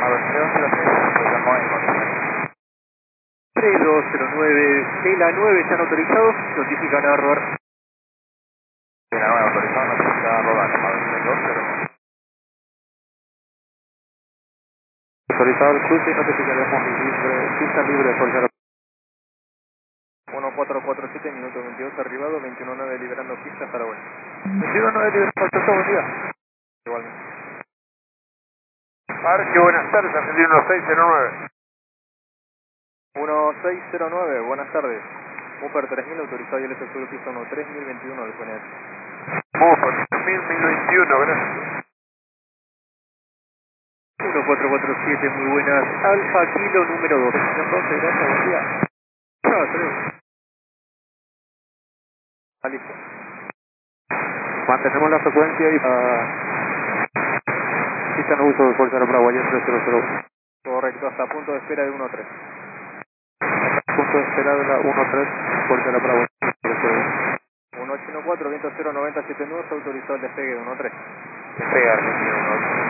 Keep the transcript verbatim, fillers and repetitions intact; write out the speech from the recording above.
tres dos cero nueve de la nueve están autorizados, notifican a rodar. De la nueve autorizado, notifican a rodar, llamado tres dos cero nueve. Autorizado el cruce y notificaremos libre, pista libre por cero. uno cuatro cuatro siete, minuto veintidós, arribado, veintiuno nueve liberando pista para bueno. veintiuno nueve liberando pista, buen día. Igualmente. Arque, buenas tardes, Argentino uno seis cero nueve. uno seis cero nueve, buenas tardes. Upper tres mil, autorizado y el efectuado pista uno tres mil veintiuno del P N S. Mufo, tres mil, mil veintiuno, gracias. uno cuatro cuatro siete, muy buenas. Alfa Kilo número dos. Entonces, gracias, buen día. Chao, hasta luego. Ah, listo. Mantenemos la frecuencia y uh, pista en uso de Fuerza Aérea Paraguaya tres cero cero. Correcto, hasta punto de espera de uno tres. Punto de espera de la uno tres, Fuerza Aérea Paraguaya tres cero cero. uno ocho uno cuatro, viento cero noventa siete nudos, autorizado el despegue de uno tres. Despegue Argentino uno ocho.